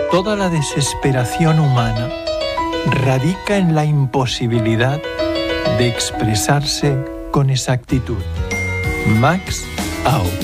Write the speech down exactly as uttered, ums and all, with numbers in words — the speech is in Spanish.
Toda la desesperación humana radica en la imposibilidad de expresarse con exactitud. Max Out.